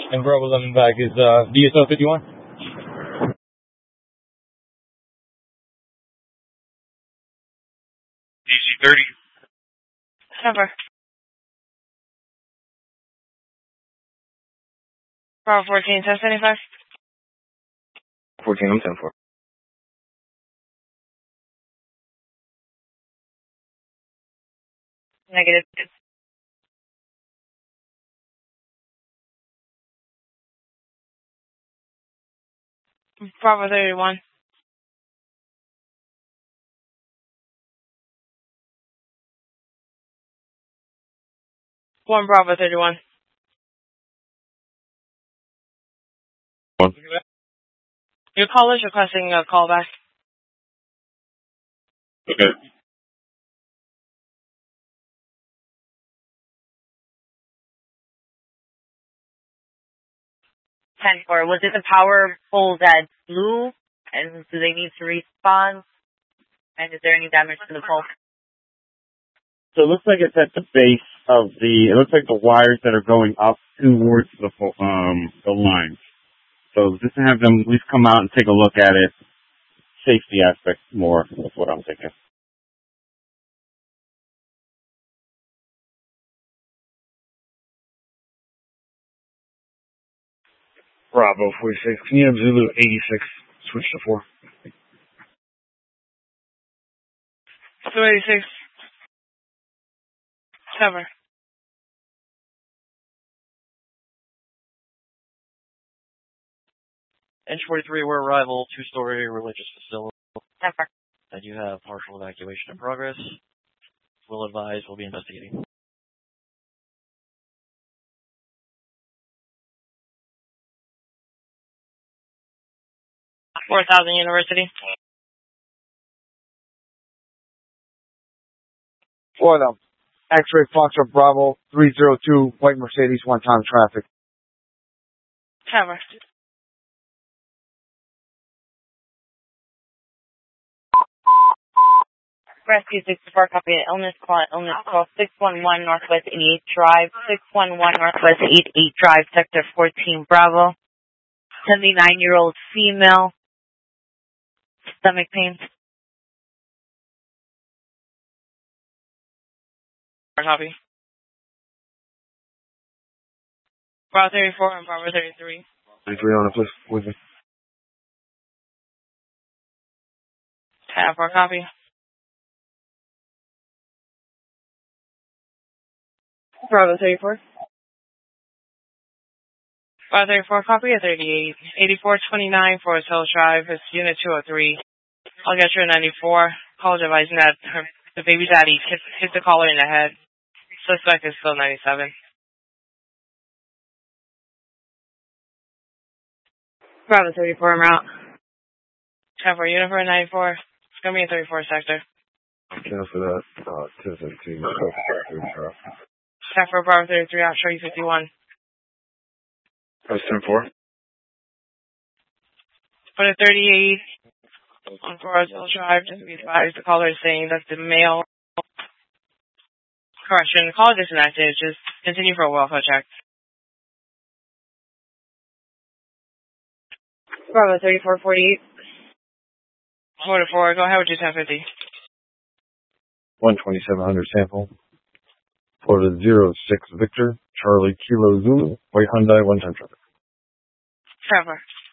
And Bravo 11 back is DSO 51. DC 30. Cover. Bravo 14, 1075. 14, I'm 10-4. Negative. Bravo 31. One Bravo 31. One. Your caller is requesting a callback. Okay. Ten four. Was it the power pole that blew? And do they need to respond? And is there any damage to the pole? So it looks like it's at the base of it looks like the wires that are going up towards the line. So just to have them at least come out and take a look at it, safety aspect more is what I'm thinking. Bravo 46. Can you have Zulu 86 switch to 4? 286. Cover. Inch 43, we're arrival, 2-story religious facility. Cover. And you have partial evacuation in progress. Will advise, we'll be investigating. $4,000 University. For them. X-ray Foxtrot Bravo 302, white Mercedes, one-time traffic. Cover. Rescue 64, copy an illness call 611 Northwest 88 Drive, 611 Northwest 88 Drive, Sector 14 Bravo. 79-year-old female. Stomach pain. Copy. Bravo 34 and Bravo 33. 33 on it, please. With me. Tab for copy. Bravo 34. Bravo 34 copy at 38. 8429 Forest Hills Drive. It's unit 203. I'll get you a 94. Call advising that the baby daddy hit the caller in the head. Suspect is still 97. Bravo 34, I'm out. Cover unit for 94. It's going to be in 34 sector. Cancel that. 1017. Cover Bravo 33, I'll show you 51. That's 10-4. For the 38 on Forest Hills Drive, just to be advised, the caller is saying that the male correction, the call is disconnected. Just continue for a welfare check. Bravo 3448. 4-4, go ahead with your 1050. 12700 sample. For the 06 Victor, Charlie Kilo Zulu, white Hyundai, one-time traffic. Cover.